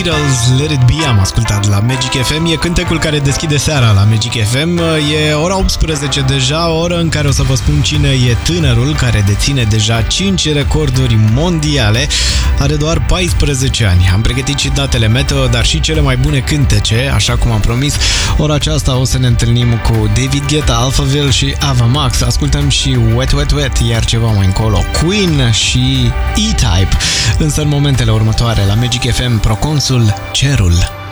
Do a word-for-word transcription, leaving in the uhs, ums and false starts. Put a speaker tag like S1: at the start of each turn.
S1: Beatles, Let It Be, am ascultat la Magic F M. E cântecul care deschide seara la Magic F M. E ora optsprezece deja, o oră în care o să vă spun cine e tânărul care deține deja cinci recorduri mondiale. Are doar paisprezece ani. Am pregătit și datele meteo, dar și cele mai bune cântece, așa cum am promis. Ora aceasta o să ne întâlnim cu David Guetta, Alphaville și Ava Max. Ascultăm și Wet Wet Wet, iar ceva mai încolo Queen și E-Type. Însă în momentele următoare la Magic F M, Proconsul, Cerul.